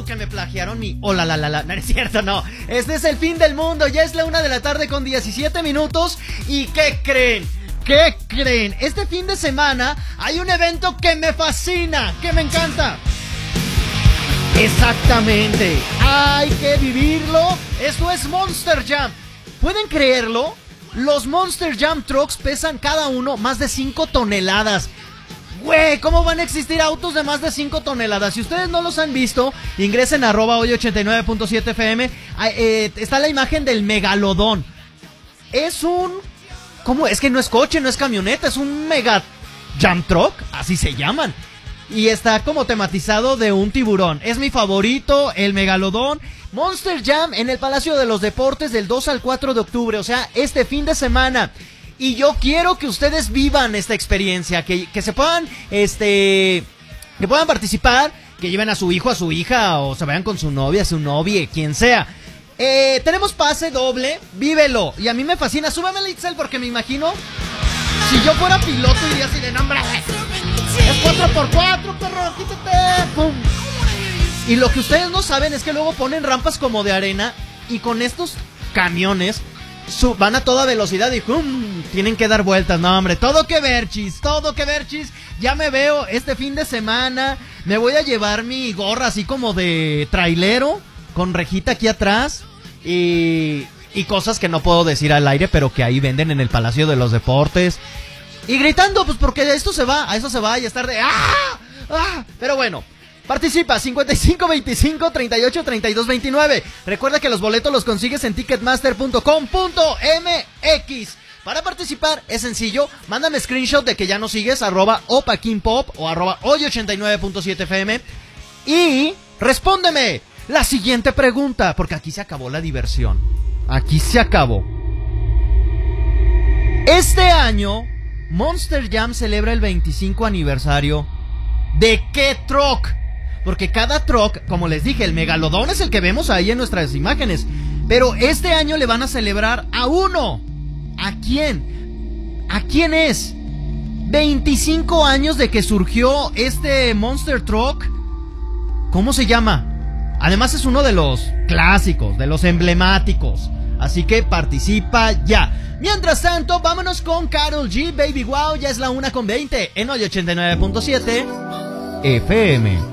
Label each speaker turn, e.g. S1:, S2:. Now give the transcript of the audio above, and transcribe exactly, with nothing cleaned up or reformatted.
S1: Uh, que me plagiaron mi... Hola, la, la, la. No es cierto, no. Este es el fin del mundo. Ya es la una de la tarde con diecisiete minutos. ¿Y qué creen? ¿Qué creen? Este fin de semana hay un evento que me fascina, que me encanta. Exactamente. Hay que vivirlo. Esto es Monster Jam. ¿Pueden creerlo? Los Monster Jam Trucks pesan cada uno más de cinco toneladas. Güey, ¿cómo van a existir autos de más de cinco toneladas? Si ustedes no los han visto, ingresen a arroba hoy ochenta y nueve punto siete F M. Eh, está la imagen del Megalodón. Es un... ¿Cómo? Es que no es coche, no es camioneta, es un Mega Jam Truck, así se llaman. Y está como tematizado de un tiburón. Es mi favorito, el Megalodón. Monster Jam en el Palacio de los Deportes del dos al cuatro de octubre, o sea, este fin de semana. Y yo quiero que ustedes vivan esta experiencia, que, que se puedan, este, que puedan participar, que lleven a su hijo, a su hija, o se vayan con su novia, su novia, quien sea. Eh, tenemos pase doble, vívelo. Y a mí me fascina, súbame el Itzel porque me imagino, si yo fuera piloto iría así de nombre. Es cuatro por cuatro, perro, quítate, pum. Y lo que ustedes no saben es que luego ponen rampas como de arena y con estos camiones Su, van a toda velocidad y ¡pum! Tienen que dar vueltas, no hombre, todo que ver, chis, todo que ver, chis. Ya me veo este fin de semana. Me voy a llevar mi gorra así como de trailero, con rejita aquí atrás y, y cosas que no puedo decir al aire, pero que ahí venden en el Palacio de los Deportes. Y gritando, pues porque a esto se va, a eso se va y estar de ¡ah! ¡Ah! Pero bueno, participa, cincuenta y cinco veinticinco treinta y ocho treinta y dos veintinueve. Recuerda que los boletos los consigues en ticketmaster punto com punto m x. Para participar es sencillo, mándame screenshot de que ya nos sigues, arroba opaquinpop o arroba hoy ochenta y nueve punto siete F M. Y respóndeme la siguiente pregunta, porque aquí se acabó la diversión. Aquí se acabó. Este año, Monster Jam celebra el veinticinco aniversario. ¿De qué truck? Porque cada truck, como les dije, el Megalodón es el que vemos ahí en nuestras imágenes. Pero este año le van a celebrar a uno. ¿A quién? ¿A quién es? veinticinco años de que surgió este Monster Truck. ¿Cómo se llama? Además es uno de los clásicos, de los emblemáticos. Así que participa ya. Mientras tanto, vámonos con Karol G, Baby Wow. Ya es la una con veinte en hoy ochenta y nueve punto siete F M.